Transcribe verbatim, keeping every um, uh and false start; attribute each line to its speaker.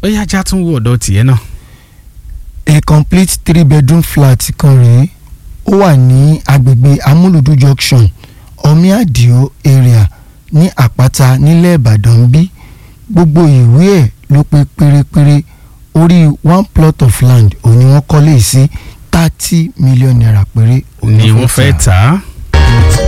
Speaker 1: yá já tún wo ọ̀dọ̀ tiẹ̀ náà.
Speaker 2: A complete three bedroom flat kan rèé ó wà ní agbègbè Amúlùdú junction Omi-Adio area ní Àpáta nílẹ̀ Ìbàdàn bí gbogbo ìwé ẹ̀ ló pé pérépéré orí one plot of land òní wọ́n kọ́lé sí thirty million naira péré
Speaker 1: ni wọ́n fẹ́ tà á.